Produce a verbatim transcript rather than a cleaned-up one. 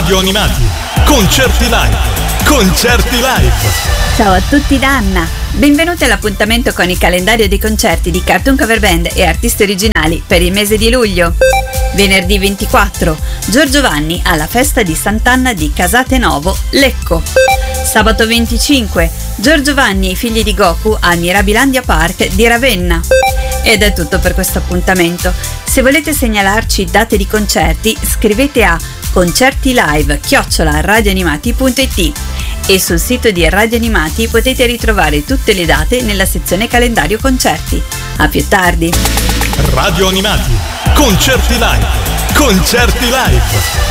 Radio Animati, concerti live, concerti live. Ciao a tutti da Anna, benvenuti all'appuntamento con il calendario dei concerti di Cartoon Cover Band e artisti originali per il mese di luglio. Venerdì ventiquattro, Giorgio Vanni alla festa di Sant'Anna di Casate Novo, Lecco. Sabato venticinque, Giorgio Vanni e i figli di Goku al Mirabilandia Park di Ravenna. Ed è tutto per questo appuntamento. Se volete segnalarci date di concerti, scrivete a concertilive chiocciola radioanimati punto it e sul sito di Radio Animati potete ritrovare tutte le date nella sezione calendario concerti. A più tardi. Radio Animati, concerti live, concerti live.